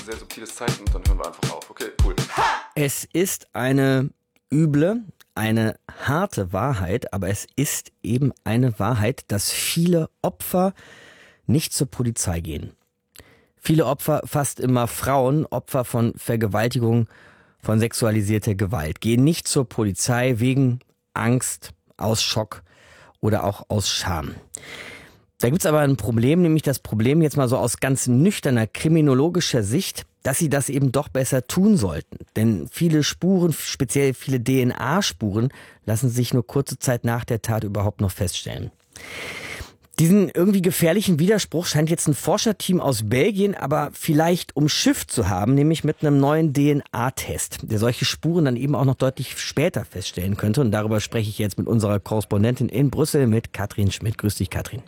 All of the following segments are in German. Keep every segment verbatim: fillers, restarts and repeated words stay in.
Sehr subtiles Zeichen, dann hören wir einfach auf. Okay, cool. Es ist eine üble, eine harte Wahrheit, aber es ist eben eine Wahrheit, dass viele Opfer nicht zur Polizei gehen. Viele Opfer, fast immer Frauen, Opfer von Vergewaltigung, von sexualisierter Gewalt, gehen nicht zur Polizei wegen Angst, aus Schock oder auch aus Scham. Da gibt's aber ein Problem, nämlich das Problem jetzt mal so aus ganz nüchterner kriminologischer Sicht, dass sie das eben doch besser tun sollten. Denn viele Spuren, speziell viele D N A-Spuren, lassen sich nur kurze Zeit nach der Tat überhaupt noch feststellen. Diesen irgendwie gefährlichen Widerspruch scheint jetzt ein Forscherteam aus Belgien aber vielleicht umschifft zu haben, nämlich mit einem neuen D N A-Test, der solche Spuren dann eben auch noch deutlich später feststellen könnte. Und darüber spreche ich jetzt mit unserer Korrespondentin in Brüssel, mit Katrin Schmidt. Grüß dich, Katrin.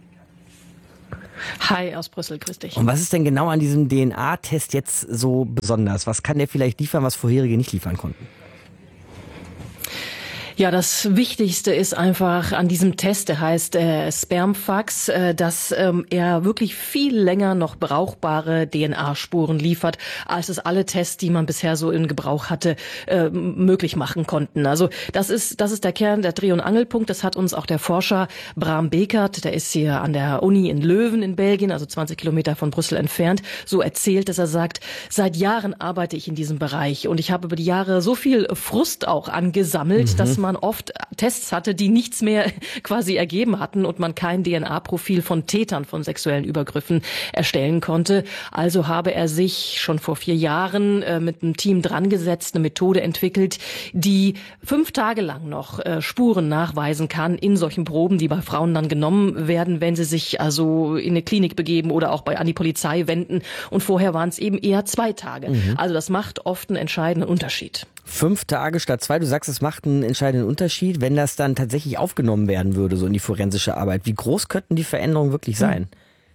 Hi aus Brüssel, grüß dich. Und was ist denn genau an diesem D N A-Test jetzt so besonders? Was kann der vielleicht liefern, was vorherige nicht liefern konnten? Ja, das Wichtigste ist einfach an diesem Test, der heißt äh, Spermfax, äh, dass ähm, er wirklich viel länger noch brauchbare D N A-Spuren liefert, als es alle Tests, die man bisher so in Gebrauch hatte, äh, möglich machen konnten. Also das ist das ist der Kern, der Dreh- und Angelpunkt. Das hat uns auch der Forscher Bram Bekert, der ist hier an der Uni in Leuven in Belgien, also zwanzig Kilometer von Brüssel entfernt, so erzählt, dass er sagt, seit Jahren arbeite ich in diesem Bereich und ich habe über die Jahre so viel Frust auch angesammelt, mhm. dass man oft Tests hatte, die nichts mehr quasi ergeben hatten und man kein D N A-Profil von Tätern von sexuellen Übergriffen erstellen konnte. Also habe er sich schon vor vier Jahren äh, mit einem Team dran gesetzt, eine Methode entwickelt, die fünf Tage lang noch äh, Spuren nachweisen kann in solchen Proben, die bei Frauen dann genommen werden, wenn sie sich also in eine Klinik begeben oder auch bei an die Polizei wenden. Und vorher waren es eben eher zwei Tage. Mhm. Also das macht oft einen entscheidenden Unterschied. Fünf Tage statt zwei, du sagst, es macht einen entscheidenden Unterschied, wenn das dann tatsächlich aufgenommen werden würde, so in die forensische Arbeit. Wie groß könnten die Veränderungen wirklich sein?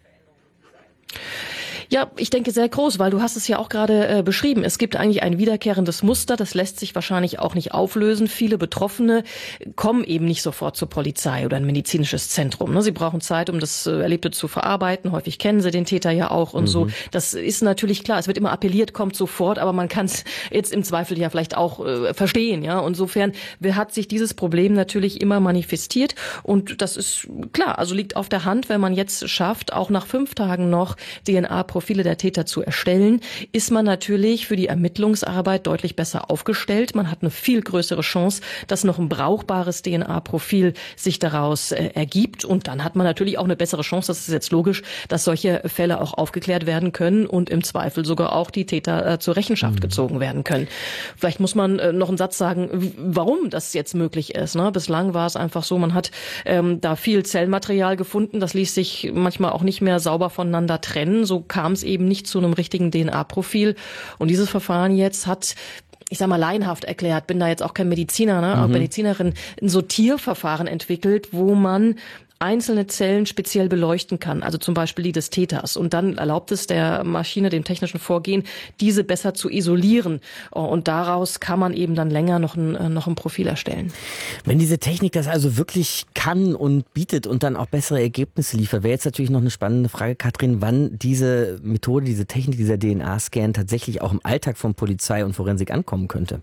Ja, ich denke sehr groß, weil du hast es ja auch gerade äh, beschrieben. Es gibt eigentlich ein wiederkehrendes Muster, das lässt sich wahrscheinlich auch nicht auflösen. Viele Betroffene kommen eben nicht sofort zur Polizei oder ein medizinisches Zentrum. Ne? Sie brauchen Zeit, um das äh, Erlebte zu verarbeiten. Häufig kennen sie den Täter ja auch und mhm. so. Das ist natürlich klar. Es wird immer appelliert, kommt sofort, aber man kann es jetzt im Zweifel ja vielleicht auch äh, verstehen. Ja, und insofern hat sich dieses Problem natürlich immer manifestiert und das ist klar. Also liegt auf der Hand, wenn man jetzt schafft, auch nach fünf Tagen noch D N A Profile der Täter zu erstellen, ist man natürlich für die Ermittlungsarbeit deutlich besser aufgestellt. Man hat eine viel größere Chance, dass noch ein brauchbares D N A-Profil sich daraus äh, ergibt. Und dann hat man natürlich auch eine bessere Chance, das ist jetzt logisch, dass solche Fälle auch aufgeklärt werden können und im Zweifel sogar auch die Täter äh, zur Rechenschaft mhm. gezogen werden können. Vielleicht muss man äh, noch einen Satz sagen, warum das jetzt möglich ist. Ne? Bislang war es einfach so, man hat ähm, da viel Zellmaterial gefunden, das ließ sich manchmal auch nicht mehr sauber voneinander trennen. So kam es eben nicht zu einem richtigen D N A-Profil. Und dieses Verfahren jetzt hat, ich sag mal laienhaft erklärt, bin da jetzt auch kein Mediziner, ne, mhm. aber Medizinerin, ein Sortierverfahren entwickelt, wo man einzelne Zellen speziell beleuchten kann, also zum Beispiel die des Täters. Und dann erlaubt es der Maschine, dem technischen Vorgehen, diese besser zu isolieren. Und daraus kann man eben dann länger noch ein, noch ein Profil erstellen. Wenn diese Technik das also wirklich kann und bietet und dann auch bessere Ergebnisse liefert, wäre jetzt natürlich noch eine spannende Frage, Katrin, wann diese Methode, diese Technik, dieser D N A-Scan tatsächlich auch im Alltag von Polizei und Forensik ankommen könnte.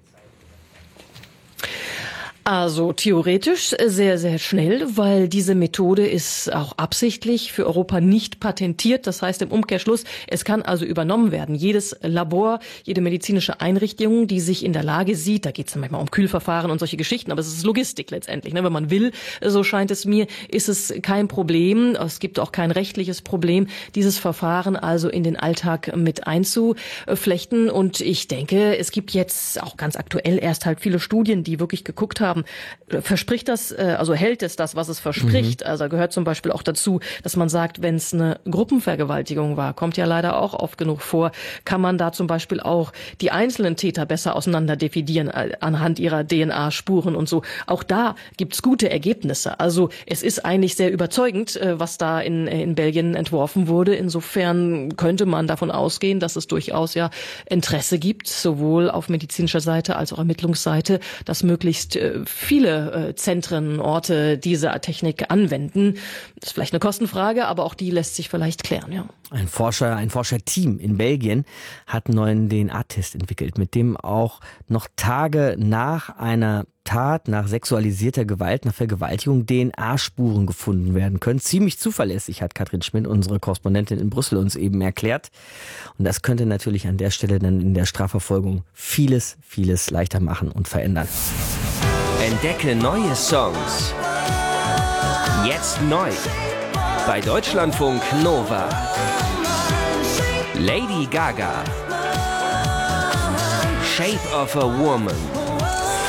Also theoretisch sehr, sehr schnell, weil diese Methode ist auch absichtlich für Europa nicht patentiert. Das heißt im Umkehrschluss, es kann also übernommen werden. Jedes Labor, jede medizinische Einrichtung, die sich in der Lage sieht, da geht es manchmal um Kühlverfahren und solche Geschichten, aber es ist Logistik letztendlich. Ne? Wenn man will, so scheint es mir, ist es kein Problem. Es gibt auch kein rechtliches Problem, dieses Verfahren also in den Alltag mit einzuflechten. Und ich denke, es gibt jetzt auch ganz aktuell erst halt viele Studien, die wirklich geguckt haben, verspricht das, also hält es das, was es verspricht? Mhm. Also gehört zum Beispiel auch dazu, dass man sagt, wenn es eine Gruppenvergewaltigung war, kommt ja leider auch oft genug vor, kann man da zum Beispiel auch die einzelnen Täter besser auseinander definieren anhand ihrer D N A-Spuren und so. Auch da gibt's gute Ergebnisse. Also es ist eigentlich sehr überzeugend, was da in, in Belgien entworfen wurde. Insofern könnte man davon ausgehen, dass es durchaus ja Interesse gibt, sowohl auf medizinischer Seite als auch Ermittlungsseite, das möglichst viele äh, Zentren, Orte diese Technik anwenden. Das ist vielleicht eine Kostenfrage, aber auch die lässt sich vielleicht klären, ja. Ein Forscher, ein Forscherteam in Belgien hat einen neuen D N A-Test entwickelt, mit dem auch noch Tage nach einer Tat, nach sexualisierter Gewalt, nach Vergewaltigung D N A-Spuren gefunden werden können. Ziemlich zuverlässig, hat Katrin Schmidt, unsere Korrespondentin in Brüssel, uns eben erklärt. Und das könnte natürlich an der Stelle dann in der Strafverfolgung vieles, vieles leichter machen und verändern. Entdecke neue Songs. Jetzt neu. Bei Deutschlandfunk Nova. Lady Gaga. Shape of a Woman.